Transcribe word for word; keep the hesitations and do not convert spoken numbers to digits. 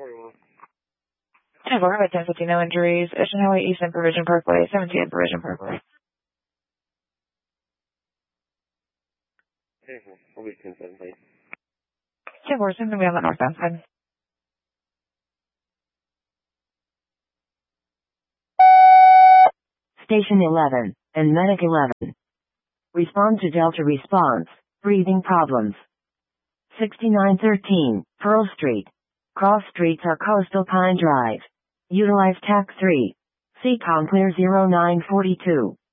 ten four, Highway ten fifty, no injuries. Ocean Highway East and Provision Parkway, seventeen and Provision Parkway. ten four, I'll be ten seven, please. ten four, soon to be on the northbound side. Station eleven, and Medic eleven. Respond to Delta response, breathing problems. sixty-nine thirteen, Pearl Street. Cross streets are Coastal Pine Drive. Utilize T A C three. C COM clear zero nine four two.